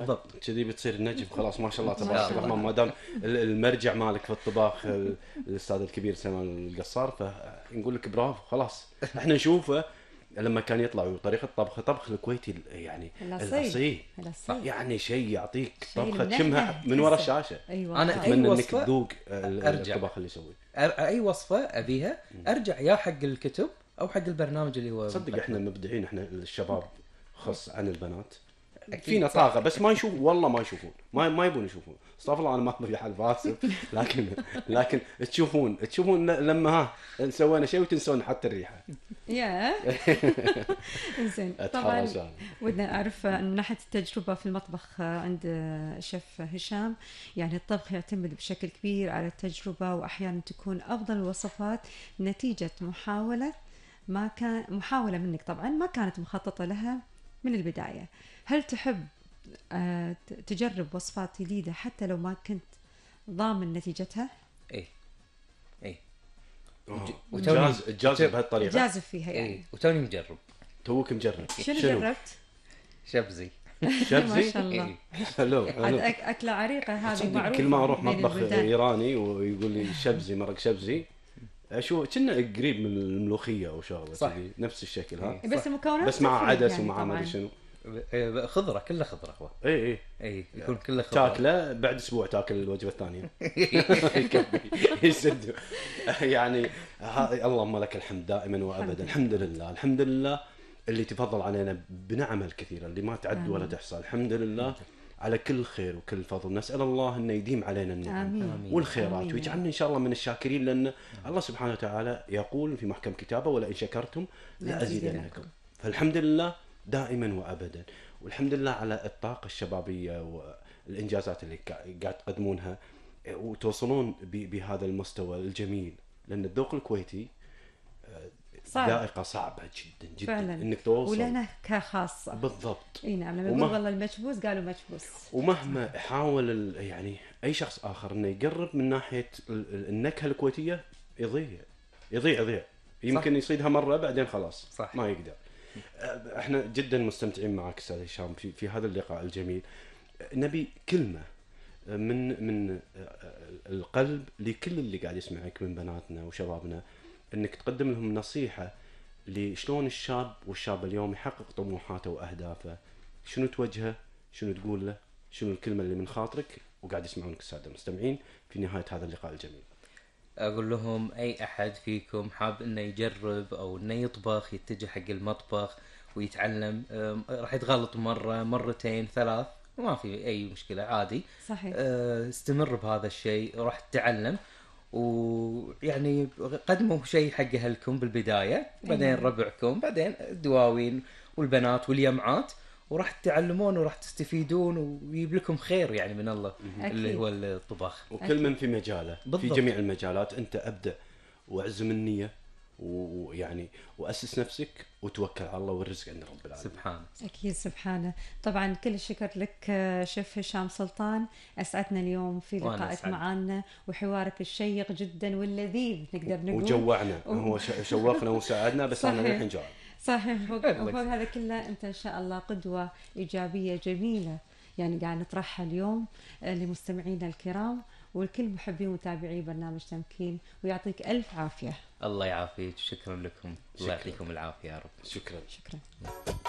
بالضبط. كذي بتصير نجم خلاص ما شاء الله تبارك الرحمن. ما دام المرجع مالك في الطباخ الاستاذ الكبير سلمان القصار، فنقول لك برافو خلاص. احنا نشوفه لما كان يطلع وطريقه طبخه طبخ الكويتي يعني الاصيل يعني شيء يعطيك طبخه تشمها من وراء الشاشه. أيوة. انا اتمنى انك تذوق ارجع الطبخ اللي يسويه. اي وصفه ابيها ارجع يا حق الكتب او حق البرنامج اللي هو صدق احنا مبدعين، احنا الشباب خص عن البنات أكيد فينا صح. طاقه، بس ما يشوف والله ما يشوفون، ما يبون يشوفون. استغفر الله انا ما في حال فاسد، لكن تشوفون لما ها سوينا شيء وتنسون حتى الريحه. يا زين. طبعا ودنا نعرف من ناحيه التجربه في المطبخ عند الشيف هشام، يعني الطبخ يعتمد بشكل كبير على التجربه، واحيانا تكون افضل الوصفات نتيجه محاوله منك طبعا ما كانت مخططه لها من البدايه. هل تحب تجرب وصفات جديده حتى لو ما كنت ضامن نتيجتها؟ ايه جاز بهالطريقه، جازف فيها يعني. إيه. وتوني مجرب. توك مجرب. شنو جربت؟ شبزي. ما شاء الله. حلو. أكلة عريقة هذه معروفة. كل ما أروح مطبخ إيراني ويقول لي شبزي مرق شبزي أشوف كنا قريب من الملوخية أو شغلة صح. نفس الشكل ها. بس المكونات بس مع عدس يعني ومع ما شنو. خضرة كلها خضرة هو. اي يكون كله خضرة. تاكله بعد اسبوع تاكل الوجبة الثانية. يسد يعني. اللهم لك الحمد دائما وابدا. الحمد لله اللي تفضل علينا بنعمه الكثيرة اللي ما تعد ولا تحصى. الحمد لله على كل خير وكل فضل. نسأل الله انه يديم علينا النعم والخيرات ويجعلنا ان شاء الله من الشاكرين، لان الله سبحانه وتعالى يقول في محكم كتابه ولئن شكرتم لأزيدنكم. فالحمد لله دائما وابدا، والحمد لله على الطاقه الشبابيه والانجازات اللي قاعد تقدمونها وتوصلون بهذا المستوى الجميل، لان الذوق الكويتي ذائقه صعبه جدا فعلا. انك توصل ولنا خاصه. بالضبط. اي نعم. لما يقول والله المكبوس قالوا مكبوس. ومهما حاول يعني اي شخص اخر انه يقرب من ناحيه النكهه الكويتيه يضيع يمكن يصيدها مره بعدين خلاص صح. ما يقدر. احنا جدا مستمتعين معك استاذ هشام في هذا اللقاء الجميل. نبي كلمه من القلب لكل اللي قاعد يسمعك من بناتنا وشبابنا، انك تقدم لهم نصيحه لشلون الشاب والشاب اليوم يحقق طموحاته واهدافه. شنو توجهه، شنو تقول له، شنو الكلمه اللي من خاطرك وقاعد يسمعونك الساده المستمعين في نهايه هذا اللقاء الجميل؟ اقول لهم اي احد فيكم حاب انه يجرب او انه يطبخ يتجه حق المطبخ ويتعلم. راح يتغلط مره مرتين ثلاث ما في اي مشكله عادي. صحيح. استمر بهذا الشيء راح تتعلم، ويعني قدموا شيء حق اهلكم بالبدايه، بعدين ربعكم، بعدين الدواوين والبنات واليمعات، وراح تتعلمون وراح تستفيدون ويجيب لكم خير يعني من الله. اللي هو الطباخ. وكل من في مجاله بالضبط. في جميع المجالات انت ابدع واعزم النيه ويعني واسس نفسك وتوكل على الله والرزق عند رب العالمين. سبحانه. اكيد سبحانه. طبعا كل الشكر لك شيف هشام سلطان، اسعدنا اليوم في لقائك معنا وحوارك الشيق جدا واللذيذ نقدر نقول. وجوعنا هو شوقنا وساعدنا بس انا للحين جوع. صحيح. فوق هذا كله انت ان شاء الله قدوه ايجابيه جميله، يعني قاعد نطرحها اليوم لمستمعينا الكرام والكل محبي ومتابعي برنامج تمكين، ويعطيك الف عافيه. الله يعافيك. شكرا لكم. الله يعطيكم العافيه يا رب. شكرا.